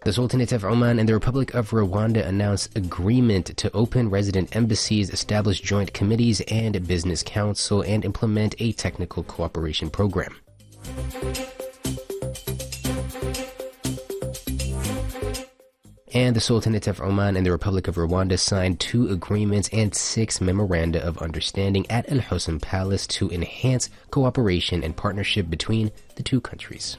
The Sultanate of Oman and the Republic of Rwanda announced agreement to open resident embassies, establish joint committees and business council, and implement a technical cooperation program. And the Sultanate of Oman and the Republic of Rwanda signed 2 agreements and 6 memoranda of understanding at Al Hosn Palace to enhance cooperation and partnership between the 2 countries.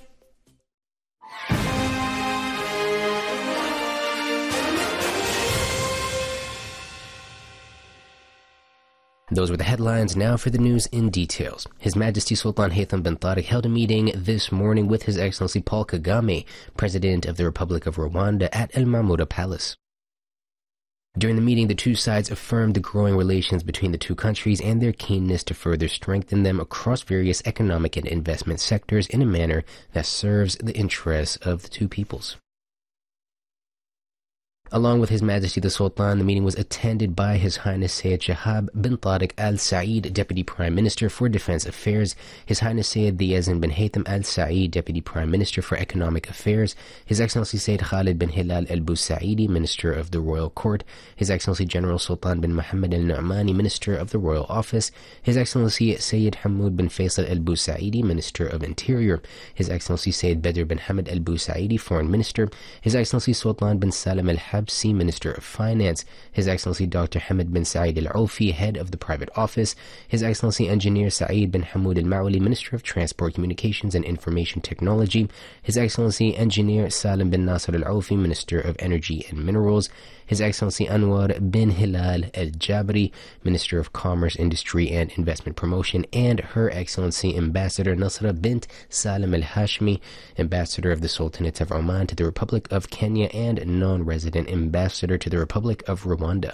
Those were the headlines. Now for the news in details. His Majesty Sultan Haytham bin Tariq held a meeting this morning with His Excellency Paul Kagame, President of the Republic of Rwanda, at Al Mahmoud Palace. During the meeting, the 2 sides affirmed the growing relations between the 2 countries and their keenness to further strengthen them across various economic and investment sectors in a manner that serves the interests of the 2 peoples. Along with His Majesty the Sultan, the meeting was attended by His Highness Sayyid Shahab bin Tariq Al Saeed, Deputy Prime Minister for Defense Affairs, His Highness Sayyid Yazin bin Haytham Al Saeed, Deputy Prime Minister for Economic Affairs, His Excellency Sayyid Khalid bin Hilal Al Busaidi, Minister of the Royal Court, His Excellency General Sultan bin Muhammad Al Nu'mani, Minister of the Royal Office, His Excellency Sayyid Hamoud bin Faisal Al Busaidi, Minister of Interior, His Excellency Sayyid Badr bin Hamad Al Busaidi, Foreign Minister, His Excellency Sultan bin Salam Al Habsi, Minister of Finance, His Excellency Dr. Hamid bin Saeed Al-Aufi, Head of the Private Office, His Excellency Engineer Saeed bin Hamoud Al-Mawali, Minister of Transport, Communications and Information Technology, His Excellency Engineer Salim bin Nasser Al-Aufi, Minister of Energy and Minerals, His Excellency Anwar bin Hilal Al-Jabri, Minister of Commerce, Industry and Investment Promotion, and Her Excellency Ambassador Nasra bint Salim Al-Hashmi, Ambassador of the Sultanate of Oman to the Republic of Kenya and non-resident Ambassador to the Republic of Rwanda.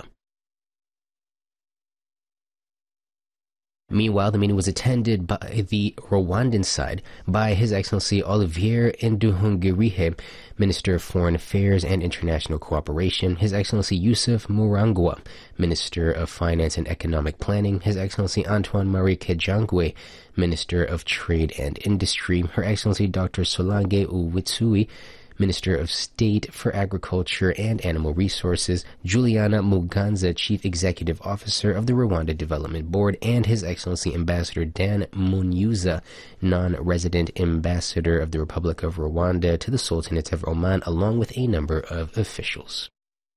Meanwhile, the meeting was attended by the Rwandan side by His Excellency Olivier Nduhungirehe, Minister of Foreign Affairs and International Cooperation, His Excellency Yusuf Murangwa, Minister of Finance and Economic Planning, His Excellency Antoine-Marie Kejangwe, Minister of Trade and Industry, Her Excellency Dr. Solange Uwitsui, Minister of State for Agriculture and Animal Resources, Juliana Muganza, Chief Executive Officer of the Rwanda Development Board, and His Excellency Ambassador Dan Munyuza, non-resident Ambassador of the Republic of Rwanda to the Sultanate of Oman, along with a number of officials.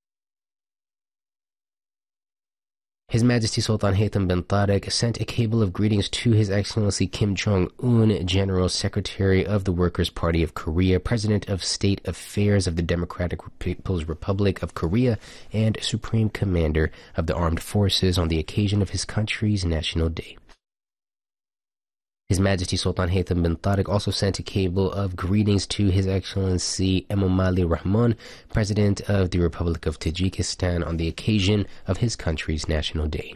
His Majesty Sultan Haytham bin Tariq sent a cable of greetings to His Excellency Kim Jong-un, General Secretary of the Workers' Party of Korea, President of State Affairs of the Democratic People's Republic of Korea, and Supreme Commander of the Armed Forces on the occasion of his country's National Day. His Majesty Sultan Haytham bin Tariq also sent a cable of greetings to His Excellency Emomali Rahmon, President of the Republic of Tajikistan, on the occasion of his country's National Day.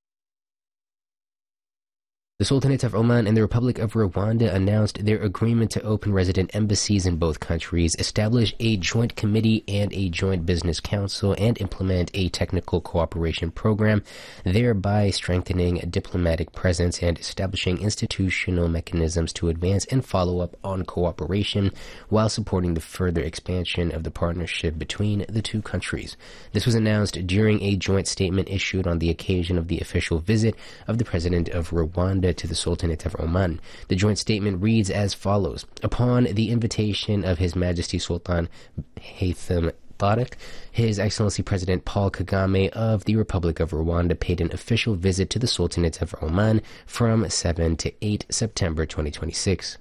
The Sultanate of Oman and the Republic of Rwanda announced their agreement to open resident embassies in both countries, establish a joint committee and a joint business council, and implement a technical cooperation program, thereby strengthening a diplomatic presence and establishing institutional mechanisms to advance and follow up on cooperation while supporting the further expansion of the partnership between the 2 countries. This was announced during a joint statement issued on the occasion of the official visit of the President of Rwanda to the Sultanate of Oman. The joint statement reads as follows. Upon the invitation of His Majesty Sultan Haytham Tariq, His Excellency President Paul Kagame of the Republic of Rwanda paid an official visit to the Sultanate of Oman from 7 to 8 September 2026.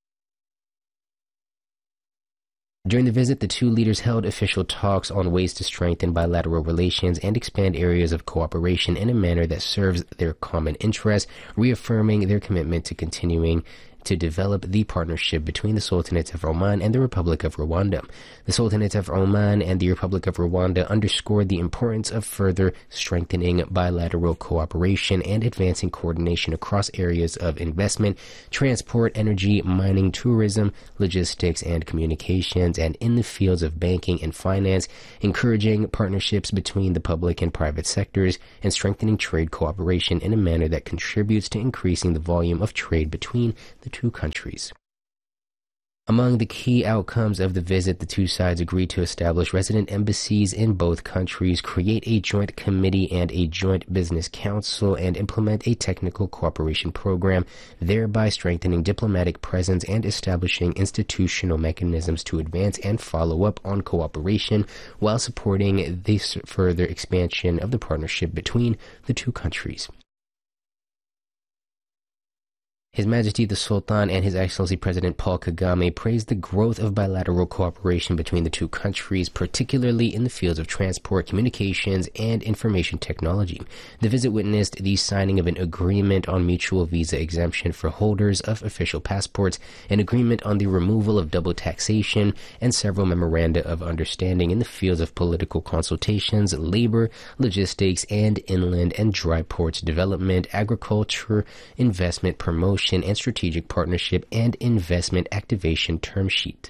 During the visit, the 2 leaders held official talks on ways to strengthen bilateral relations and expand areas of cooperation in a manner that serves their common interests, reaffirming their commitment to continuing to develop the partnership between the Sultanate of Oman and the Republic of Rwanda. The Sultanate of Oman and the Republic of Rwanda underscored the importance of further strengthening bilateral cooperation and advancing coordination across areas of investment, transport, energy, mining, tourism, logistics, and communications, and in the fields of banking and finance, encouraging partnerships between the public and private sectors, and strengthening trade cooperation in a manner that contributes to increasing the volume of trade between the 2 countries. Among the key outcomes of the visit, the two sides agreed to establish resident embassies in both countries, create a joint committee and a joint business council, and implement a technical cooperation program, thereby strengthening diplomatic presence and establishing institutional mechanisms to advance and follow up on cooperation while supporting the further expansion of the partnership between the two countries. His Majesty the Sultan and His Excellency President Paul Kagame praised the growth of bilateral cooperation between the two countries, particularly in the fields of transport, communications, and information technology. The visit witnessed the signing of an agreement on mutual visa exemption for holders of official passports, an agreement on the removal of double taxation, and several memoranda of understanding in the fields of political consultations, labor, logistics, and inland and dry ports development, agriculture, investment promotion, and strategic partnership and investment activation term sheet.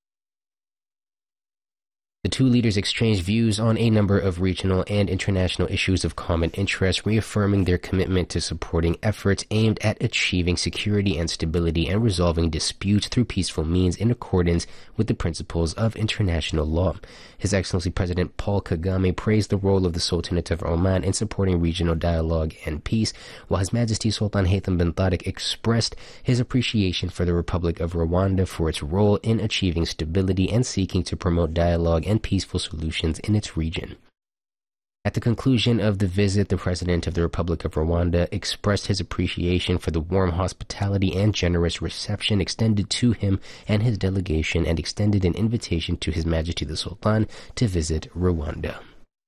The two leaders exchanged views on a number of regional and international issues of common interest, reaffirming their commitment to supporting efforts aimed at achieving security and stability and resolving disputes through peaceful means in accordance with the principles of international law. His Excellency President Paul Kagame praised the role of the Sultanate of Oman in supporting regional dialogue and peace, while His Majesty Sultan Haytham bin Tariq expressed his appreciation for the Republic of Rwanda for its role in achieving stability and seeking to promote dialogue and peaceful solutions in its region. At the conclusion of the visit, the President of the Republic of Rwanda expressed his appreciation for the warm hospitality and generous reception extended to him and his delegation, and extended an invitation to His Majesty the Sultan to visit Rwanda.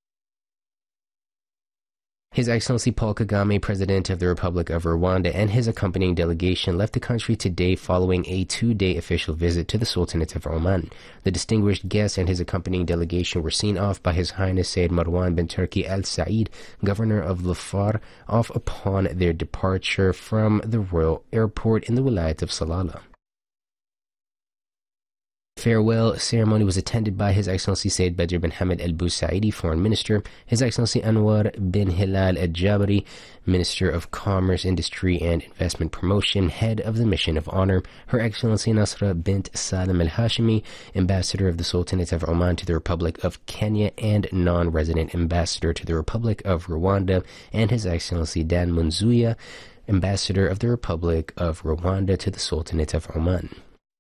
His Excellency Paul Kagame, President of the Republic of Rwanda, and his accompanying delegation left the country today following a 2-day official visit to the Sultanate of Oman. The distinguished guest and his accompanying delegation were seen off by His Highness Sayyid Marwan bin Turki Al Said, Governor of Dhofar, off upon their departure from the Royal Airport in the Wilayat of Salalah. Farewell ceremony was attended by His Excellency Sayyid Badr bin Hamad Al Busaidi, Foreign Minister, His Excellency Anwar bin Hilal Al Jabari, Minister of Commerce, Industry and Investment Promotion, Head of the Mission of Honor, Her Excellency Nasra bint Salim Al Hashimi, Ambassador of the Sultanate of Oman to the Republic of Kenya and non-resident Ambassador to the Republic of Rwanda, and His Excellency Dan Munzuya, Ambassador of the Republic of Rwanda to the Sultanate of Oman.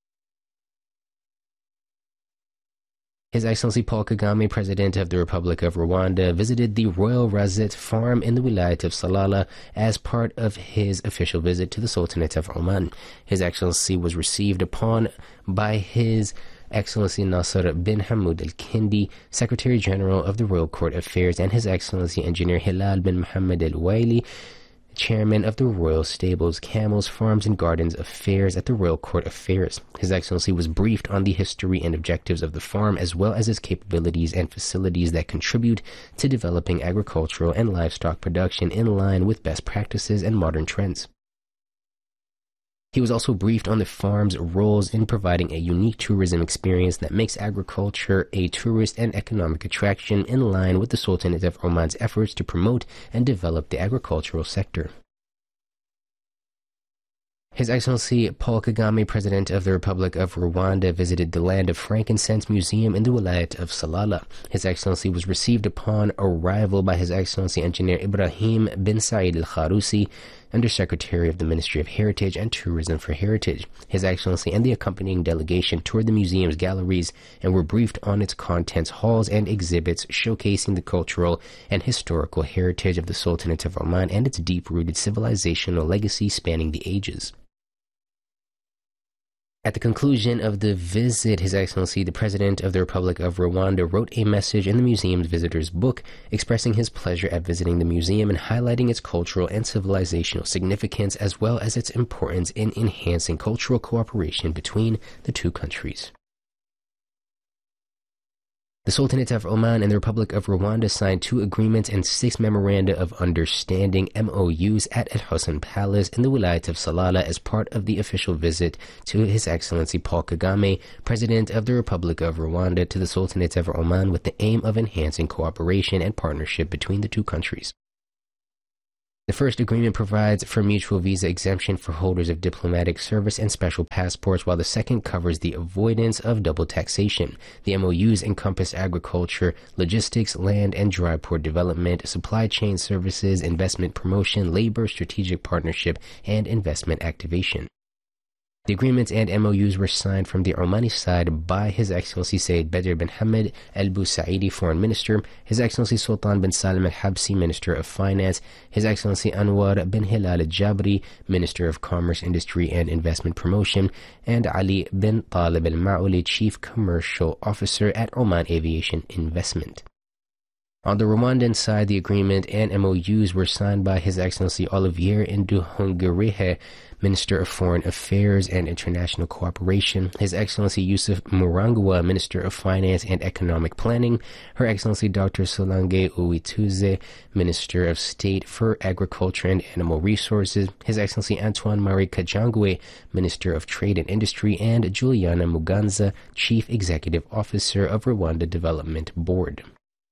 His Excellency Paul Kagame, President of the Republic of Rwanda, visited the Royal Razet farm in the Wilayat of Salalah as part of his official visit to the Sultanate of Oman. His Excellency was received upon by His Excellency Nasser bin Hamoud Al-Kindi, Secretary General of the Royal Court Affairs, and His Excellency Engineer Hilal bin Muhammad Al-Waili, Chairman of the Royal Stables, Camels, Farms and Gardens Affairs at the Royal Court Affairs. His Excellency was briefed on the history and objectives of the farm, as well as its capabilities and facilities that contribute to developing agricultural and livestock production in line with best practices and modern trends. He was also briefed on the farm's roles in providing a unique tourism experience that makes agriculture a tourist and economic attraction in line with the Sultanate of Oman's efforts to promote and develop the agricultural sector. His Excellency Paul Kagame, President of the Republic of Rwanda, visited the Land of Frankincense Museum in the Wilayat of Salalah. His Excellency was received upon arrival by His Excellency Engineer Ibrahim bin Said Al-Kharousi, Undersecretary of the Ministry of Heritage and Tourism for Heritage. His Excellency and the accompanying delegation toured the museum's galleries and were briefed on its contents, halls, and exhibits showcasing the cultural and historical heritage of the Sultanate of Oman and its deep-rooted civilizational legacy spanning the ages. At the conclusion of the visit, His Excellency the President of the Republic of Rwanda wrote a message in the museum's visitors' book expressing his pleasure at visiting the museum and highlighting its cultural and civilizational significance, as well as its importance in enhancing cultural cooperation between the two countries. The Sultanate of Oman and the Republic of Rwanda signed 2 agreements and 6 memoranda of understanding MOUs at Al Husn Palace in the Wilayat of Salalah as part of the official visit to His Excellency Paul Kagame, President of the Republic of Rwanda, to the Sultanate of Oman with the aim of enhancing cooperation and partnership between the two countries. The first agreement provides for mutual visa exemption for holders of diplomatic service and special passports, while the second covers the avoidance of double taxation. The MOUs encompass agriculture, logistics, land and dry port development, supply chain services, investment promotion, labor, strategic partnership, and investment activation. The agreements and MOUs were signed from the Omani side by His Excellency Sayyid Badr bin Hamad Al Busaidi, Foreign Minister, His Excellency Sultan bin Salim Al Habsi, Minister of Finance, His Excellency Anwar bin Hilal Al Jabri, Minister of Commerce, Industry and Investment Promotion, and Ali bin Talib Al Ma'uli, Chief Commercial Officer at Oman Aviation Investment. On the Rwandan side, the agreement and MOUs were signed by His Excellency Olivier Nduhungirehe, Minister of Foreign Affairs and International Cooperation, His Excellency Yusuf Murangwa, Minister of Finance and Economic Planning, Her Excellency Dr. Solange Uwituze, Minister of State for Agriculture and Animal Resources, His Excellency Antoine Marie Kajangwe, Minister of Trade and Industry, and Juliana Muganza, Chief Executive Officer of Rwanda Development Board.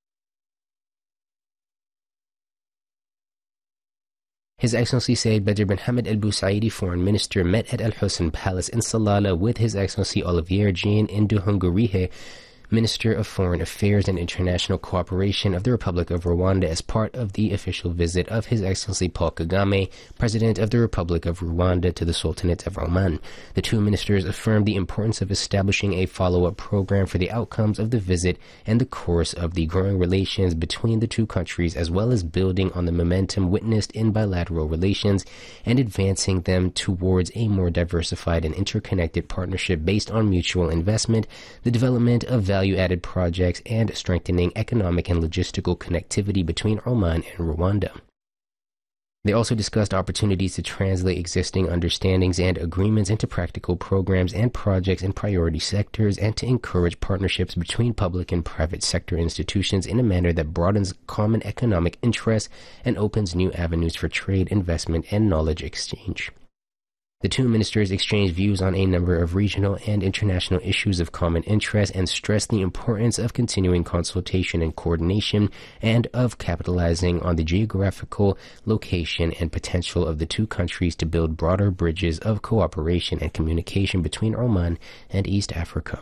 His Excellency Sayyid Badr bin Hamad Al Busaidi, Foreign Minister, met at Al Husn Palace in Salalah with His Excellency Olivier Jean Nduhungirehe, Minister of Foreign Affairs and International Cooperation of the Republic of Rwanda, as part of the official visit of His Excellency Paul Kagame, President of the Republic of Rwanda, to the Sultanate of Oman. The two ministers affirmed the importance of establishing a follow-up program for the outcomes of the visit and the course of the growing relations between the two countries, as well as building on the momentum witnessed in bilateral relations and advancing them towards a more diversified and interconnected partnership based on mutual investment, the development of value-added projects, and strengthening economic and logistical connectivity between Oman and Rwanda. They also discussed opportunities to translate existing understandings and agreements into practical programs and projects in priority sectors, and to encourage partnerships between public and private sector institutions in a manner that broadens common economic interests and opens new avenues for trade, investment, and knowledge exchange. The two ministers exchanged views on a number of regional and international issues of common interest and stressed the importance of continuing consultation and coordination, and of capitalizing on the geographical location and potential of the two countries to build broader bridges of cooperation and communication between Oman and East Africa.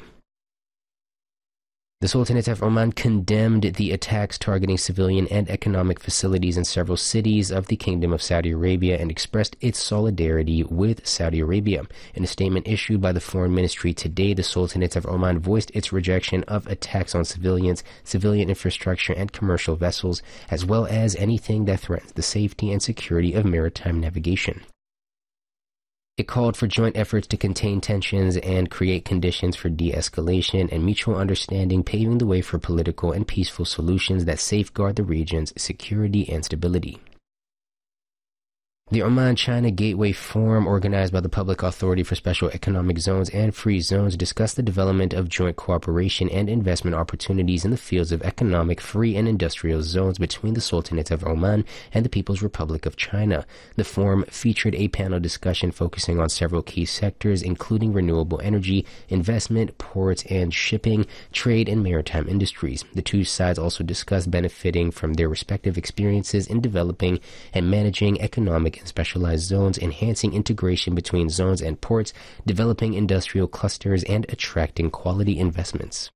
The Sultanate of Oman condemned the attacks targeting civilian and economic facilities in several cities of the Kingdom of Saudi Arabia and expressed its solidarity with Saudi Arabia. In a statement issued by the Foreign Ministry today, the Sultanate of Oman voiced its rejection of attacks on civilians, civilian infrastructure, and commercial vessels, as well as anything that threatens the safety and security of maritime navigation. It called for joint efforts to contain tensions and create conditions for de-escalation and mutual understanding, paving the way for political and peaceful solutions that safeguard the region's security and stability. The Oman-China Gateway Forum, organized by the Public Authority for Special Economic Zones and Free Zones, discussed the development of joint cooperation and investment opportunities in the fields of economic, free, and industrial zones between the Sultanate of Oman and the People's Republic of China. The forum featured a panel discussion focusing on several key sectors, including renewable energy, investment, ports and shipping, trade, and maritime industries. The two sides also discussed benefiting from their respective experiences in developing and managing economic and specialized zones, enhancing integration between zones and ports, developing industrial clusters, and attracting quality investments.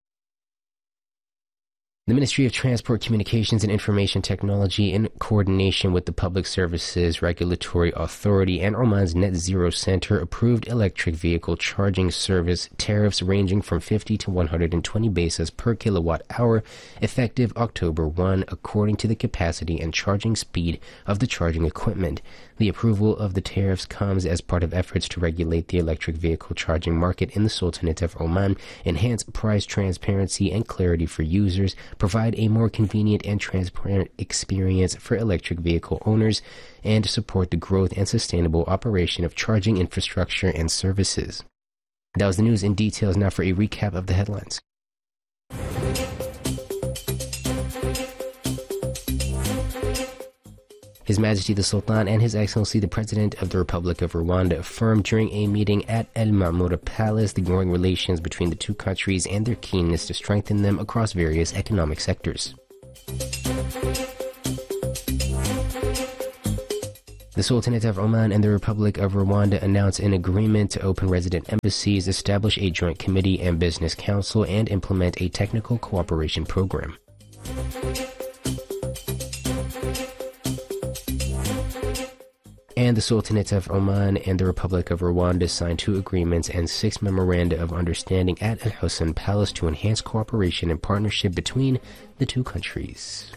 The Ministry of Transport, Communications and Information Technology, in coordination with the Public Services Regulatory Authority and Oman's Net Zero Center, approved electric vehicle charging service tariffs ranging from 50 to 120 pesos per kilowatt hour, effective October 1, according to the capacity and charging speed of the charging equipment. The approval of the tariffs comes as part of efforts to regulate the electric vehicle charging market in the Sultanate of Oman, enhance price transparency and clarity for users, provide a more convenient and transparent experience for electric vehicle owners, and support the growth and sustainable operation of charging infrastructure and services. That was the news in details. Now for a recap of the headlines. His Majesty the Sultan and His Excellency the President of the Republic of Rwanda affirmed during a meeting at El Marmora Palace the growing relations between the two countries and their keenness to strengthen them across various economic sectors. The Sultanate of Oman and the Republic of Rwanda announced an agreement to open resident embassies, establish a joint committee and business council, and implement a technical cooperation program. And the Sultanate of Oman and the Republic of Rwanda signed 2 agreements and 6 memoranda of understanding at Al Hussein Palace to enhance cooperation and partnership between the 2 countries.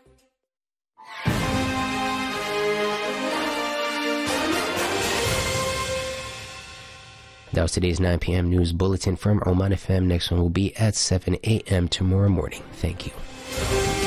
That was today's 9 p.m. news bulletin from Oman FM. Next one will be at 7 a.m. tomorrow morning. Thank you.